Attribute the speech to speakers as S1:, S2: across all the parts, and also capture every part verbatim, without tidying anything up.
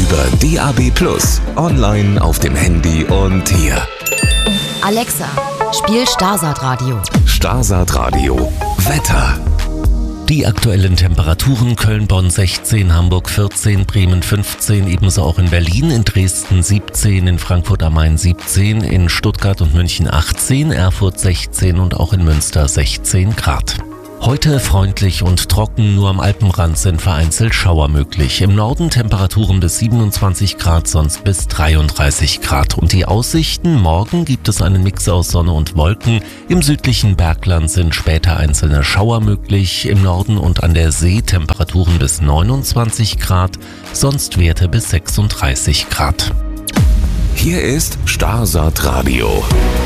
S1: über D A B plus, online auf dem Handy und hier.
S2: Alexa, spiel Starsat Radio.
S1: Starsat Radio. Wetter.
S3: Die aktuellen Temperaturen: Köln, Bonn sechzehn, Hamburg vierzehn, Bremen fünfzehn, ebenso auch in Berlin, in Dresden siebzehn, in Frankfurt am Main siebzehn, in Stuttgart und München achtzehn, Erfurt sechzehn und auch in Münster sechzehn Grad. Heute freundlich und trocken, nur am Alpenrand sind vereinzelt Schauer möglich. Im Norden Temperaturen bis siebenundzwanzig Grad, sonst bis dreiunddreißig Grad. Und die Aussichten: Morgen gibt es einen Mix aus Sonne und Wolken. Im südlichen Bergland sind später einzelne Schauer möglich. Im Norden und an der See Temperaturen bis neunundzwanzig Grad, sonst Werte bis sechsunddreißig Grad.
S1: Hier ist Starsat Radio.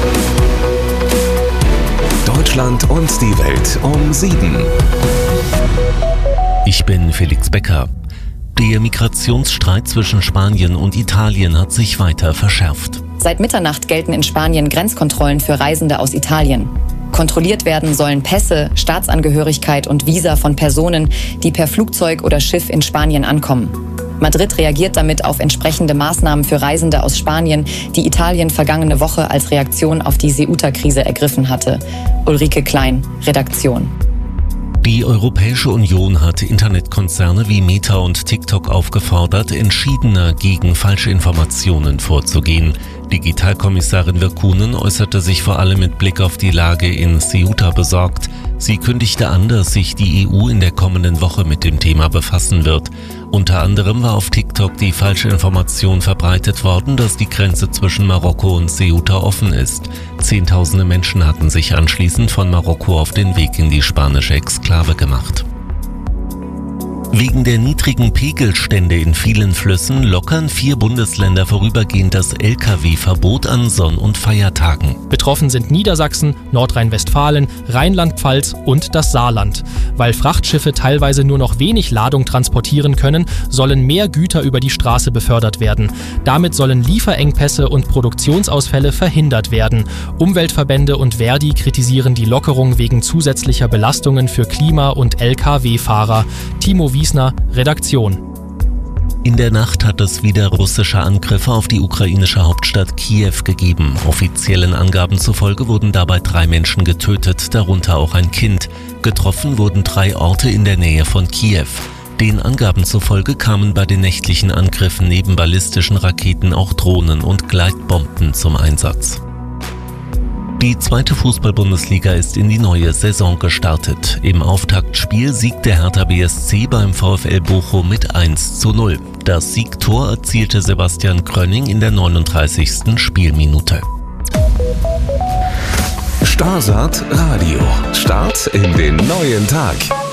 S1: Deutschland und die Welt um sieben.
S3: Ich bin Felix Becker. Der Migrationsstreit zwischen Spanien und Italien hat sich weiter verschärft.
S4: Seit Mitternacht gelten in Spanien Grenzkontrollen für Reisende aus Italien. Kontrolliert werden sollen Pässe, Staatsangehörigkeit und Visa von Personen, die per Flugzeug oder Schiff in Spanien ankommen. Madrid reagiert damit auf entsprechende Maßnahmen für Reisende aus Spanien, die Italien vergangene Woche als Reaktion auf die Ceuta-Krise ergriffen hatte. Ulrike Klein, Redaktion.
S3: Die Europäische Union hat Internetkonzerne wie Meta und TikTok aufgefordert, entschiedener gegen falsche Informationen vorzugehen. Digitalkommissarin Virkkunen äußerte sich vor allem mit Blick auf die Lage in Ceuta besorgt. Sie kündigte an, dass sich die E U in der kommenden Woche mit dem Thema befassen wird. Unter anderem war auf TikTok die falsche Information verbreitet worden, dass die Grenze zwischen Marokko und Ceuta offen ist. Zehntausende Menschen hatten sich anschließend von Marokko auf den Weg in die spanische Exklave gemacht. Wegen der niedrigen Pegelstände in vielen Flüssen lockern vier Bundesländer vorübergehend das L K W-Verbot an Sonn- und Feiertagen.
S5: Betroffen sind Niedersachsen, Nordrhein-Westfalen, Rheinland-Pfalz und das Saarland. Weil Frachtschiffe teilweise nur noch wenig Ladung transportieren können, sollen mehr Güter über die Straße befördert werden. Damit sollen Lieferengpässe und Produktionsausfälle verhindert werden. Umweltverbände und Verdi kritisieren die Lockerung wegen zusätzlicher Belastungen für Klima- und L K W-Fahrer. Timo Wiesner, Redaktion.
S3: In der Nacht hat es wieder russische Angriffe auf die ukrainische Hauptstadt Kiew gegeben. Offiziellen Angaben zufolge wurden dabei drei Menschen getötet, darunter auch ein Kind. Getroffen wurden drei Orte in der Nähe von Kiew. Den Angaben zufolge kamen bei den nächtlichen Angriffen neben ballistischen Raketen auch Drohnen und Gleitbomben zum Einsatz. Die zweite Fußball-Bundesliga ist in die neue Saison gestartet. Im Auftaktspiel siegte Hertha B S C beim VfL Bochum mit eins zu null. Das Siegtor erzielte Sebastian Krönning in der neununddreißigsten Spielminute.
S1: Starsat Radio. Start in den neuen Tag.